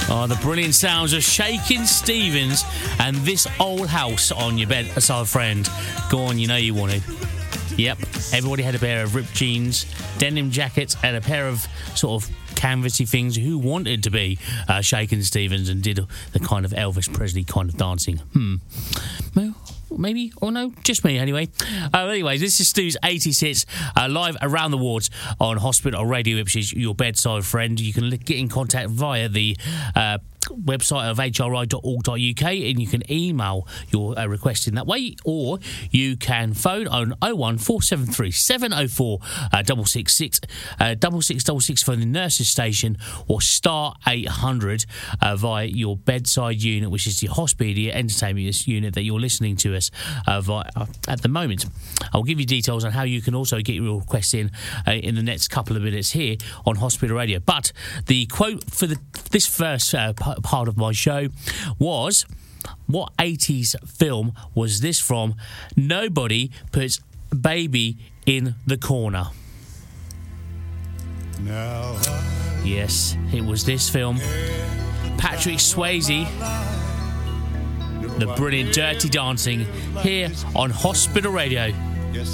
Oh, the brilliant sounds of Shakin' Stevens and This Old House on your bedside friend. Go on, you know you want to. Yep, everybody had a pair of ripped jeans, denim jackets, and a pair of sort of canvassy things. Who wanted to be Shakin' Stevens and did the kind of Elvis Presley kind of dancing? Well, maybe, or no, just me anyway. Anyway, this is Stu's 80s hits, live around the wards on Hospital Radio Ipswich, your bedside friend. You can get in contact via the website of hri.org.uk, and you can email your request in that way, or you can phone on 01473 704 666 6666 for the nurses station, or star 800 via your bedside unit, which is the Hospital Entertainment unit that you're listening to us via at the moment. I'll give you details on how you can also get your requests in the next couple of minutes here on Hospital Radio. But the quote for this first part of my show was, what 80s film was this from? Nobody puts baby in the corner. Now yes, it was this film. Patrick Swayze, the brilliant Dirty Dancing, here on Hospital Radio.